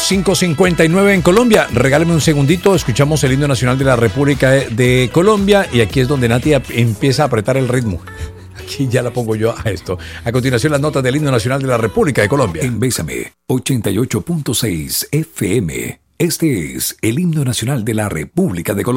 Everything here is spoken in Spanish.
5:59 en Colombia. Regáleme un segundito, escuchamos el himno nacional de la República de Colombia y aquí es donde Nati empieza a apretar el ritmo. Aquí ya la pongo yo a esto. A continuación, las notas del himno nacional de la República de Colombia. En Bésame, 88.6 FM. Este es el himno nacional de la República de Colombia.